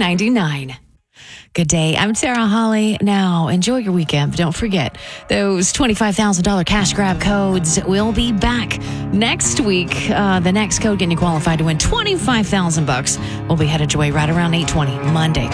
$4.99. Good day. I'm Sarah Holly. Now, enjoy your weekend, but don't forget those $25,000 cash grab codes will be back next week. The next code getting you qualified to win $25,000 will be headed your way right around 8:20 Monday.